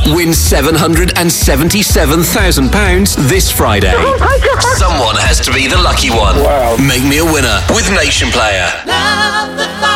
Win £777,000 this Friday. Oh my God. Someone has to be the lucky one. Wow. Make me a winner with Nation Player. Love the